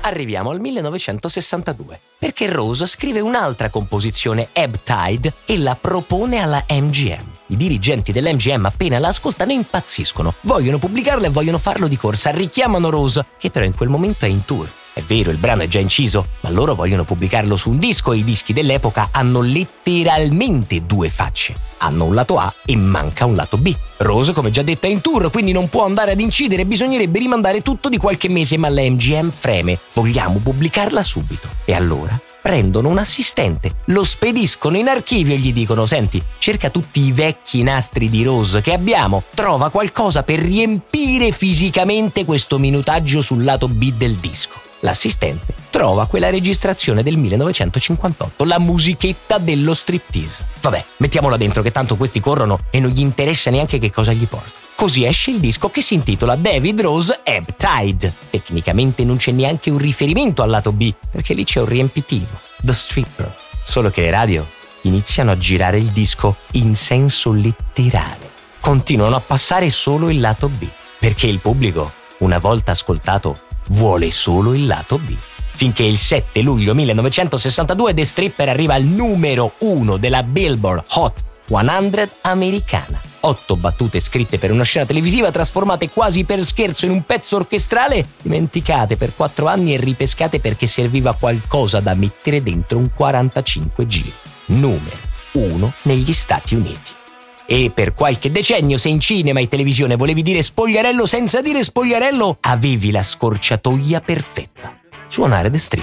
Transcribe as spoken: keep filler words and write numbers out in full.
arriviamo al millenovecentosessantadue, perché Rose scrive un'altra composizione, Ebb Tide, e la propone alla M G M. I dirigenti dell'M G M appena la ascoltano impazziscono, vogliono pubblicarla e vogliono farlo di corsa, richiamano Rose, che però in quel momento è in tour. È vero, il brano è già inciso, ma loro vogliono pubblicarlo su un disco e i dischi dell'epoca hanno letteralmente due facce. Hanno un lato A e manca un lato B. Rose, come già detto, è in tour, quindi non può andare ad incidere, bisognerebbe rimandare tutto di qualche mese, ma la M G M freme. Vogliamo pubblicarla subito. E allora prendono un assistente, lo spediscono in archivio e gli dicono: senti, cerca tutti i vecchi nastri di Rose che abbiamo, trova qualcosa per riempire fisicamente questo minutaggio sul lato B del disco. L'assistente trova quella registrazione del millenovecentocinquantotto, la musichetta dello striptease. Vabbè, mettiamola dentro che tanto questi corrono e non gli interessa neanche che cosa gli porta. Così esce il disco che si intitola David Rose Ebb Tide. Tecnicamente non c'è neanche un riferimento al lato B, perché lì c'è un riempitivo, The Stripper. Solo che le radio iniziano a girare il disco in senso letterale. Continuano a passare solo il lato B, perché il pubblico, una volta ascoltato, vuole solo il lato B. Finché il sette luglio millenovecentosessantadue The Stripper arriva al numero uno della Billboard Hot cento americana. Otto battute scritte per una scena televisiva trasformate quasi per scherzo in un pezzo orchestrale, dimenticate per quattro anni e ripescate perché serviva qualcosa da mettere dentro un quarantacinque giri. Numero uno negli Stati Uniti. E per qualche decennio, se in cinema e televisione volevi dire spogliarello senza dire spogliarello, avevi la scorciatoia perfetta: suonare The Stripper.